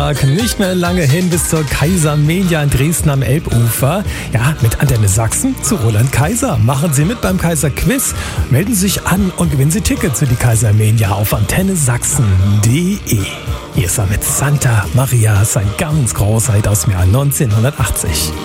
Samstag, nicht mehr lange hin bis zur Kaisermania in Dresden am Elbufer. Ja, mit Antenne Sachsen zu Roland Kaiser. Machen Sie mit beim Kaiser Quiz, melden Sie sich an und gewinnen Sie Tickets für die Kaisermania auf antennesachsen.de. Hier ist er mit Santa Maria, sein ganz großer Hit aus dem Jahr 1980.